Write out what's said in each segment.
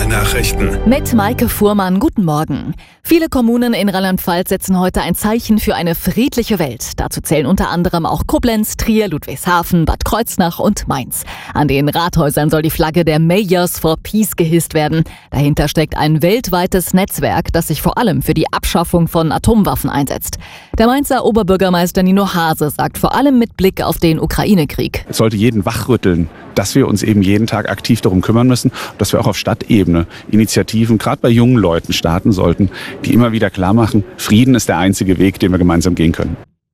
Nachrichten. Mit Maike Fuhrmann, guten Morgen. Viele Kommunen in Rheinland-Pfalz setzen heute ein Zeichen für eine friedliche Welt. Dazu zählen unter anderem auch Koblenz, Trier, Ludwigshafen, Bad Kreuznach und Mainz. An den Rathäusern soll die Flagge der Mayors for Peace gehisst werden. Dahinter steckt ein weltweites Netzwerk, das sich vor allem für die Abschaffung von Atomwaffen einsetzt. Der Mainzer Oberbürgermeister Nino Hase sagt vor allem mit Blick auf den Ukraine-Krieg: Es sollte jeden wachrütteln, dass wir uns eben jeden Tag aktiv darum kümmern müssen, dass wir auch auf Stadtebene Initiativen, gerade bei jungen Leuten, starten sollten, die immer wieder klar machen, Frieden ist der einzige Weg, den wir gemeinsam gehen können.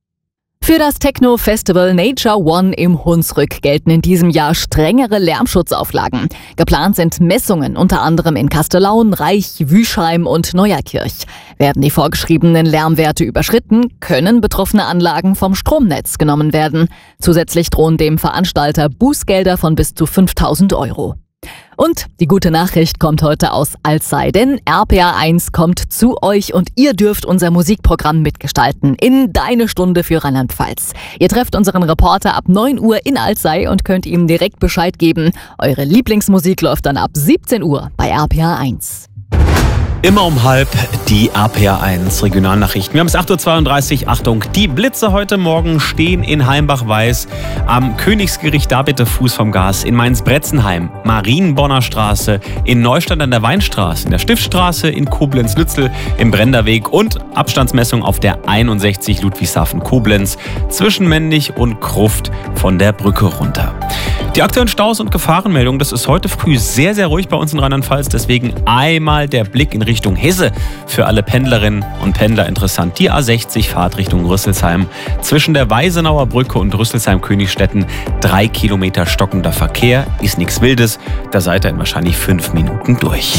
Für das Techno-Festival Nature One im Hunsrück gelten in diesem Jahr strengere Lärmschutzauflagen. Geplant sind Messungen unter anderem in Kastellaun, Reich, Wüschheim und Neuerkirch. Werden die vorgeschriebenen Lärmwerte überschritten, können betroffene Anlagen vom Stromnetz genommen werden. Zusätzlich drohen dem Veranstalter Bußgelder von bis zu 5.000 €. Und die gute Nachricht kommt heute aus Alzey, denn RPA1 kommt zu euch und ihr dürft unser Musikprogramm mitgestalten in Deine Stunde für Rheinland-Pfalz. Ihr trefft unseren Reporter ab 9 Uhr in Alzey und könnt ihm direkt Bescheid geben. Eure Lieblingsmusik läuft dann ab 17 Uhr bei RPA1. Immer um halb die RPA1 Regionalnachrichten. Wir haben es 8.32 Uhr. Achtung, die Blitze heute Morgen stehen in Heimbach-Weiß, am Königsgericht da bitte Fuß vom Gas, in Mainz-Bretzenheim, Marienborner Straße, in Neustadt an der Weinstraße, in der Stiftstraße, in Koblenz-Lützel, im Brenderweg und Abstandsmessung auf der 61 Ludwigshafen-Koblenz zwischen Männlich und Gruft von der Brücke runter. Die aktuellen Staus und Gefahrenmeldungen, das ist heute früh sehr, sehr ruhig bei uns in Rheinland-Pfalz. Deswegen einmal der Blick in Richtung Hesse. Für alle Pendlerinnen und Pendler interessant. Die A60 Fahrt Richtung Rüsselsheim. Zwischen der Weisenauer Brücke und Rüsselsheim-Königstetten 3 Kilometer stockender Verkehr. Ist nichts Wildes. Da seid ihr in wahrscheinlich 5 Minuten durch.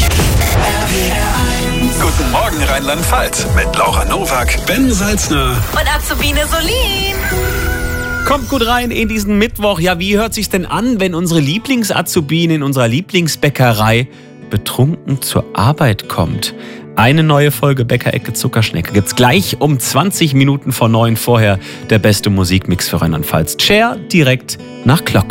Guten Morgen Rheinland-Pfalz mit Laura Nowak, Ben Salzner und Azubine Solin. Kommt gut rein in diesen Mittwoch. Ja, wie hört sich's denn an, wenn unsere Lieblingsazubine in unserer Lieblingsbäckerei betrunken zur Arbeit kommt? Eine neue Folge Bäckerecke Zuckerschnecke gibt's gleich um 20 Minuten vor 9. Vorher der beste Musikmix für Rheinland-Pfalz. Cher direkt nach Glock.